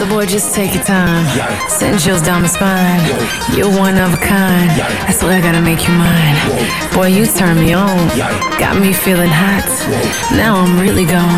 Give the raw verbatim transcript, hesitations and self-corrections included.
boy, just take your time. Send chills down my spine. You're one of a kind. I swear I gotta make you mine. Boy, you turn me on. Got me feeling hot. Now I'm really gone.